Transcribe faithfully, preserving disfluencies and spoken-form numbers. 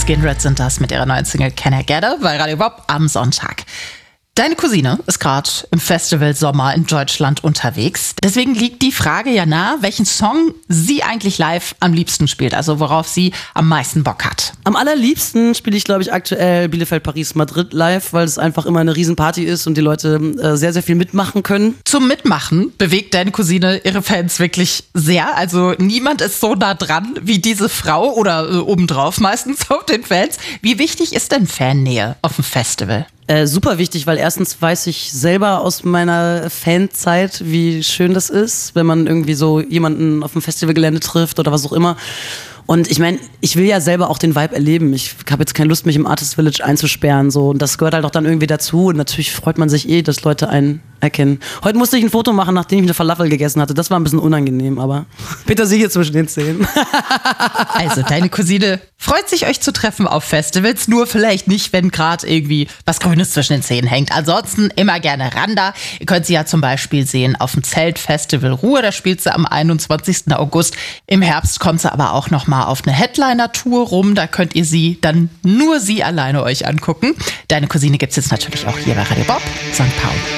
Skindred sind das mit ihrer neuen Single Can I Get Her bei Radio Bob am Sonntag. Deine Cousine ist gerade im Festival Sommer in Deutschland unterwegs. Deswegen liegt die Frage ja nahe, welchen Song sie eigentlich live am liebsten spielt, also worauf sie am meisten Bock hat. Am allerliebsten spiele ich, glaube ich, aktuell Bielefeld, Paris, Madrid live, weil es einfach immer eine Riesenparty ist und die Leute äh, sehr, sehr viel mitmachen können. Zum Mitmachen bewegt deine Cousine ihre Fans wirklich sehr. Also niemand ist so nah dran wie diese Frau oder äh, obendrauf meistens auf den Fans. Wie wichtig ist denn Fannähe auf dem Festival? Äh, super wichtig, weil erstens weiß ich selber aus meiner Fanzeit, wie schön das ist, wenn man irgendwie so jemanden auf dem Festivalgelände trifft oder was auch immer. Und ich meine, ich will ja selber auch den Vibe erleben. Ich habe jetzt keine Lust, mich im Artist Village einzusperren. So. Und das gehört halt auch dann irgendwie dazu. Und natürlich freut man sich eh, dass Leute einen erkennen. Heute musste ich ein Foto machen, nachdem ich eine Falafel gegessen hatte. Das war ein bisschen unangenehm, aber Petersilie zwischen den Zähnen. Also, deine Cousine freut sich, euch zu treffen auf Festivals. Nur vielleicht nicht, wenn gerade irgendwie was Grünes zwischen den Zähnen hängt. Ansonsten immer gerne ran da. Ihr könnt sie ja zum Beispiel sehen auf dem Zeltfestival Ruhr. Da spielt sie am einundzwanzigsten August. Im Herbst kommt sie aber auch noch mal auf eine Headliner-Tour rum. Da könnt ihr sie dann nur sie alleine euch angucken. Deine Cousine gibt's jetzt natürlich auch hier bei Radio Bob Sankt Pauli.